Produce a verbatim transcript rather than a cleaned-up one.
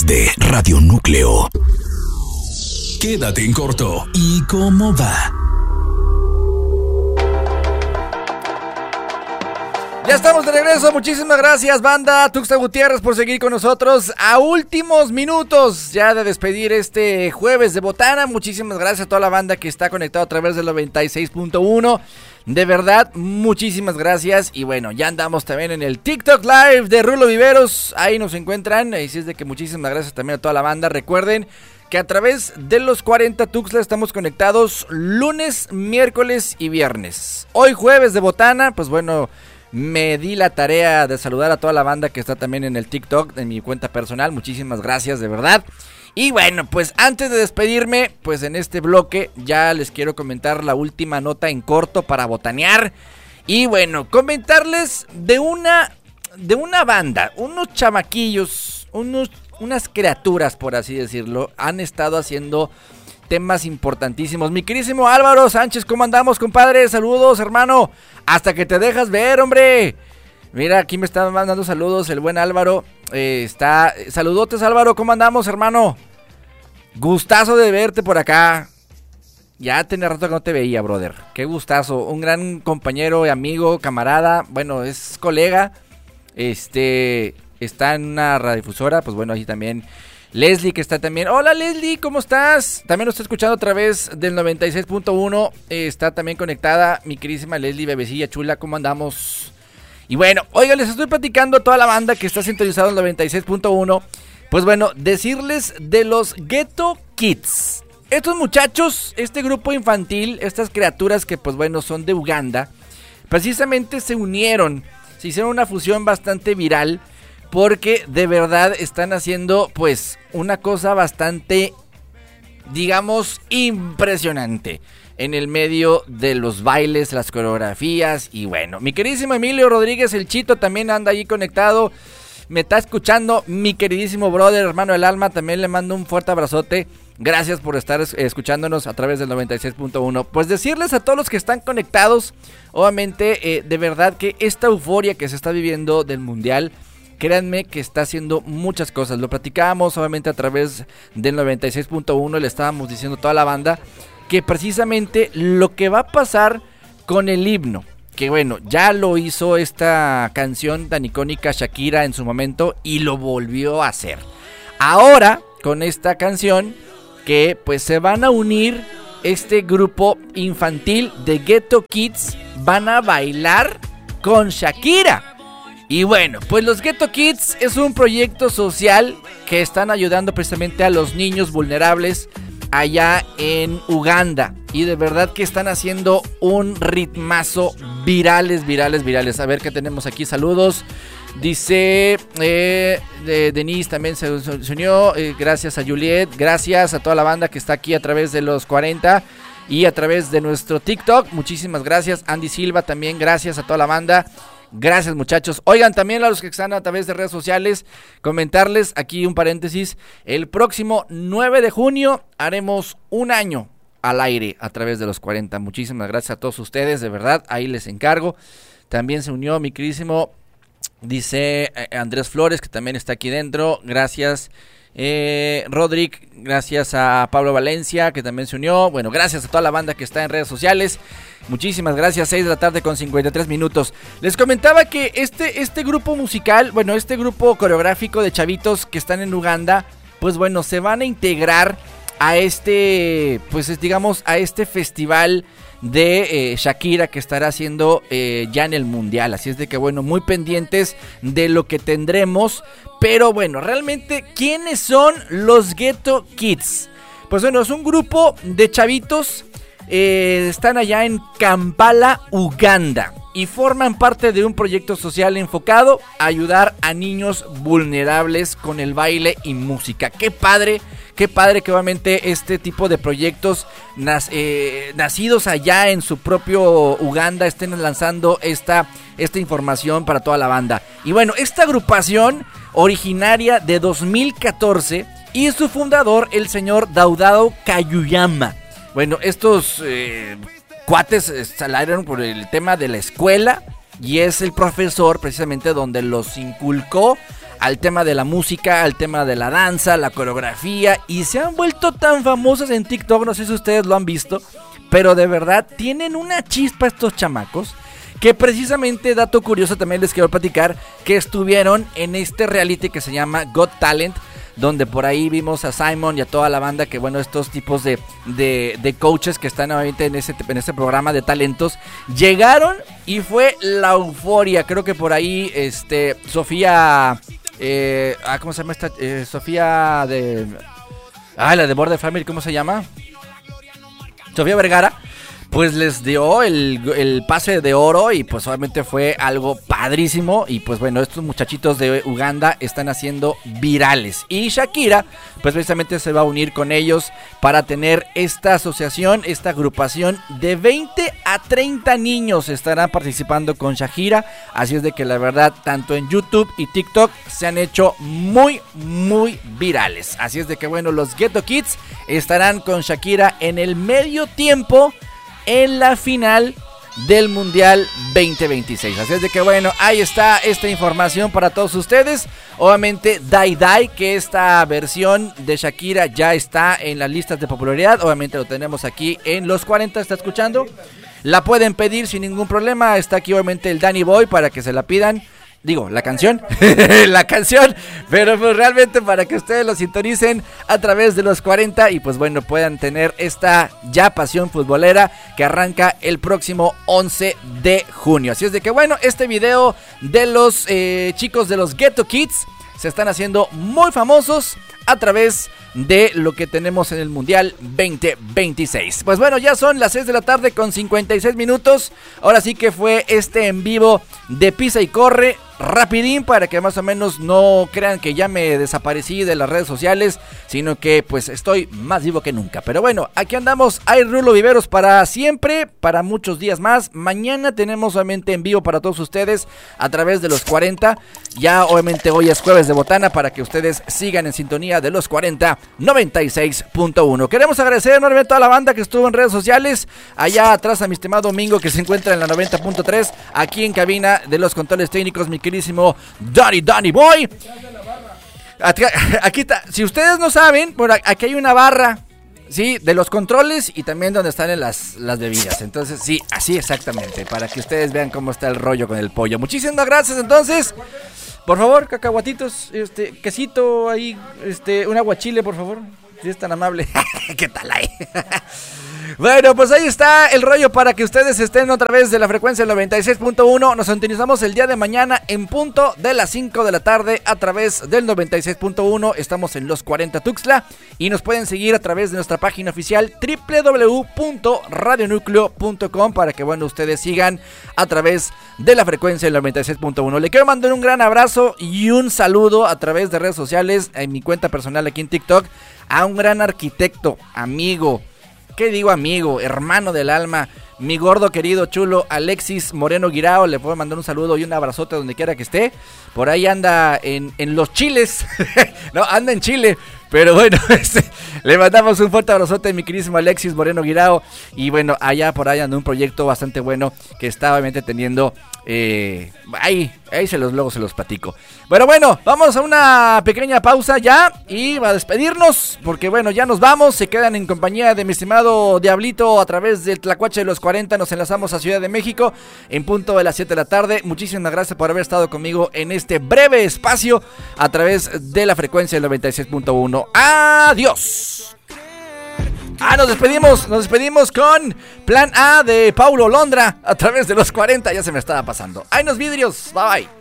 de Radio Núcleo. Quédate en corto. ¿Y cómo va? Ya estamos de regreso, muchísimas gracias banda Tuxtla Gutiérrez por seguir con nosotros a últimos minutos ya de despedir este jueves de botana. Muchísimas gracias a toda la banda que está conectada a través del noventa y seis punto uno. De verdad, muchísimas gracias. Y bueno, ya andamos también en el TikTok Live de Rulo Viveros, ahí nos encuentran. Así es de que muchísimas gracias también a toda la banda. Recuerden que a través de los cuarenta Tuxtla estamos conectados lunes, miércoles y viernes. Hoy jueves de botana, pues bueno, me di la tarea de saludar a toda la banda que está también en el TikTok, en mi cuenta personal. Muchísimas gracias, de verdad. Y bueno, pues antes de despedirme, pues en este bloque ya les quiero comentar la última nota en corto para botanear. Y bueno, comentarles de una, de una banda, unos chamaquillos, unos, unas criaturas, por así decirlo, han estado haciendo temas importantísimos. Mi querísimo Álvaro Sánchez, ¿cómo andamos, compadre? Saludos, hermano. Hasta que te dejas ver, hombre. Mira, aquí me está mandando saludos el buen Álvaro. Eh, está... Saludotes, Álvaro, ¿cómo andamos, hermano? Gustazo de verte por acá. Ya tenía rato que no te veía, brother. Qué gustazo. Un gran compañero y amigo, camarada. Bueno, es colega. Este... Está en una radiodifusora. Pues bueno, ahí también... Leslie, que está también. Hola Leslie, ¿cómo estás? También nos está escuchando a través del noventa y seis punto uno. eh, Está también conectada mi queridísima Leslie, bebecilla chula, ¿cómo andamos? Y bueno, oiga, les estoy platicando a toda la banda que está sintonizado en noventa y seis punto uno. Pues bueno, decirles de los Ghetto Kids. Estos muchachos, este grupo infantil, estas criaturas que pues bueno son de Uganda, precisamente se unieron, se hicieron una fusión bastante viral, porque de verdad están haciendo pues una cosa bastante, digamos, impresionante en el medio de los bailes, las coreografías. Y bueno, mi queridísimo Emilio Rodríguez, el Chito, también anda ahí conectado, me está escuchando. Mi queridísimo brother, hermano del alma, también le mando un fuerte abrazote. Gracias por estar escuchándonos a través del noventa y seis punto uno. Pues decirles a todos los que están conectados, obviamente, eh, de verdad que esta euforia que se está viviendo del mundial, créanme que está haciendo muchas cosas. Lo platicábamos obviamente a través del noventa y seis punto uno. Le estábamos diciendo a toda la banda que precisamente lo que va a pasar con el himno, que bueno, ya lo hizo esta canción tan icónica Shakira en su momento y lo volvió a hacer. Ahora con esta canción que pues se van a unir este grupo infantil de Ghetto Kids, van a bailar con Shakira. Y bueno, pues los Ghetto Kids es un proyecto social que están ayudando precisamente a los niños vulnerables allá en Uganda. Y de verdad que están haciendo un ritmazo, virales, virales, virales. A ver qué tenemos aquí, saludos. Dice eh, de Denise también se, se unió, eh, gracias a Juliet, gracias a toda la banda que está aquí a través de los cuarenta y a través de nuestro TikTok. Muchísimas gracias, Andy Silva también, gracias a toda la banda. Gracias, muchachos. Oigan, también a los que están a través de redes sociales, comentarles aquí un paréntesis. El próximo nueve de junio haremos un año al aire a través de los cuarenta. Muchísimas gracias a todos ustedes, de verdad, ahí les encargo. También se unió mi queridísimo, dice eh, Andrés Flores, que también está aquí dentro. Gracias, eh, Rodrick. Gracias a Pablo Valencia, que también se unió. Bueno, gracias a toda la banda que está en redes sociales. Muchísimas gracias, seis de la tarde con cincuenta y tres minutos. Les comentaba que este, este grupo musical, bueno, este grupo coreográfico de chavitos que están en Uganda, pues bueno, se van a integrar a este, pues es, digamos, a este festival de eh, Shakira que estará haciendo eh, ya en el mundial. Así es de que bueno, muy pendientes de lo que tendremos. Pero bueno, realmente, ¿quiénes son los Ghetto Kids? Pues bueno, es un grupo de chavitos. Eh, están allá en Kampala, Uganda, y forman parte de un proyecto social enfocado a ayudar a niños vulnerables con el baile y música. Qué padre, qué padre que obviamente este tipo de proyectos nas, eh, nacidos allá en su propio Uganda estén lanzando esta, esta información para toda la banda. Y bueno, esta agrupación originaria de dos mil catorce y su fundador, el señor Daudao Kayuyama. Bueno, estos eh, cuates salieron por el tema de la escuela y es el profesor precisamente donde los inculcó al tema de la música, al tema de la danza, la coreografía, y se han vuelto tan famosas en TikTok, no sé si ustedes lo han visto, pero de verdad tienen una chispa estos chamacos, que precisamente, dato curioso también les quiero platicar, que estuvieron en este reality que se llama Got Talent, donde por ahí vimos a Simon y a toda la banda, que bueno, estos tipos de, de, de coaches que están obviamente en ese, en ese programa de talentos, llegaron y fue la euforia. Creo que por ahí, este, Sofía, eh, ah, ¿cómo se llama esta? Eh, Sofía de, ah, la de Border Family, ¿cómo se llama? Sofía Vergara. Pues les dio el, el pase de oro y pues obviamente fue algo padrísimo. Y pues bueno, estos muchachitos de Uganda están haciendo virales. Y Shakira pues precisamente se va a unir con ellos para tener esta asociación, esta agrupación de veinte a treinta niños estarán participando con Shakira. Así es de que la verdad, tanto en YouTube y TikTok se han hecho muy, muy virales. Así es de que bueno, los Ghetto Kids estarán con Shakira en el medio tiempo en la final del Mundial veinte veintiséis. Así es de que bueno, ahí está esta información para todos ustedes. Obviamente Die Die, que esta versión de Shakira ya está en las listas de popularidad. Obviamente lo tenemos aquí en los cuarenta, ¿está escuchando? La pueden pedir sin ningún problema. Está aquí obviamente el Danny Boy para que se la pidan. Digo, la canción, la canción, pero pues realmente para que ustedes lo sintonicen a través de los cuarenta y pues bueno, puedan tener esta ya pasión futbolera que arranca el próximo once de junio. Así es de que bueno, este video de los eh, chicos de los Ghetto Kids se están haciendo muy famosos a través de lo que tenemos en el Mundial veinte veintiséis. Pues bueno, ya son las seis de la tarde con cincuenta y seis minutos. Ahora sí que fue este en vivo de Pisa y Corre, rapidín, para que más o menos no crean que ya me desaparecí de las redes sociales, sino que pues estoy más vivo que nunca. Pero bueno, aquí andamos. Hay Rulo Viveros para siempre, para muchos días más. Mañana tenemos obviamente en vivo para todos ustedes a través de los cuarenta. Ya obviamente hoy es jueves de botana para que ustedes sigan en sintonía de los cuarenta noventa y seis punto uno. Queremos agradecer enormemente a toda la banda que estuvo en redes sociales. Allá atrás a mi estimado Domingo, que se encuentra en la noventa punto tres. Aquí en cabina de los controles técnicos, mi queridísimo Danny Danny Boy. Aquí, aquí está. Si ustedes no saben, por aquí hay una barra, sí, de los controles y también donde están en las, las bebidas. Entonces, sí, así exactamente, para que ustedes vean cómo está el rollo con el pollo. Muchísimas gracias. Entonces, por favor, cacahuatitos, este, quesito ahí, este, un aguachile, por favor, si es tan amable. ¿Qué tal ahí? Bueno, pues ahí está el rollo para que ustedes estén otra vez de la frecuencia del noventa y seis punto uno. Nos sintonizamos el día de mañana en punto de las cinco de la tarde a través del noventa y seis punto uno. Estamos en los cuarenta Tuxtla y nos pueden seguir a través de nuestra página oficial doble u doble u doble u punto radio núcleo punto com para que bueno, ustedes sigan a través de la frecuencia del noventa y seis punto uno. Le quiero mandar un gran abrazo y un saludo a través de redes sociales en mi cuenta personal aquí en TikTok a un gran arquitecto, amigo, ¿qué digo amigo? Hermano del alma, mi gordo querido chulo Alexis Moreno Guirao. Le puedo mandar un saludo y un abrazote donde quiera que esté. Por ahí anda en, en los chiles. No, anda en Chile. Pero bueno, este, le mandamos un fuerte abrazote a mi queridísimo Alexis Moreno Guirao. Y bueno, allá por ahí anda un proyecto bastante bueno que está obviamente teniendo. Eh, ahí, ahí se los, luego se los platico. Pero bueno, vamos a una pequeña pausa ya y a despedirnos, porque bueno, ya nos vamos. Se quedan en compañía de mi estimado Diablito a través del Tlacuache de los cuarenta. Nos enlazamos a Ciudad de México en punto de las siete de la tarde. Muchísimas gracias por haber estado conmigo en este breve espacio a través de la frecuencia del noventa y seis punto uno. ¡Adiós! Ah, nos despedimos, nos despedimos con Plan A de Paulo Londra a través de los cuarenta, ya se me estaba pasando. ¡Ay, los vidrios! Bye bye.